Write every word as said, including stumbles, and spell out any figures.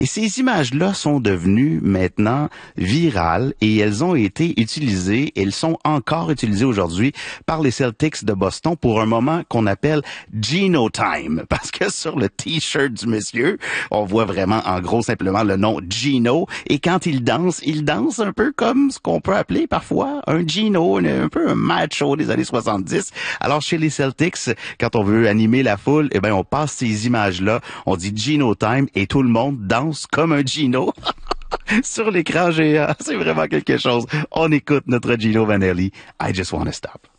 Et ces images-là sont devenues maintenant virales et elles ont été utilisées, elles sont encore utilisées aujourd'hui par les Celtics de Boston pour un moment qu'on appelle Geno Time. Parce que sur le t-shirt du monsieur, on voit vraiment en gros simplement le nom Geno. Et quand il danse, il danse un peu comme ce qu'on peut appeler parfois un Geno, un, un peu un macho des années soixante-dix. Alors chez les Celtics, quand on veut animer la foule, eh ben on passe ces images-là, on dit Geno Time et tout le monde danse comme un Geno sur l'écran géant. C'est vraiment quelque chose. On écoute notre Gino Vanelli. I just wanna stop.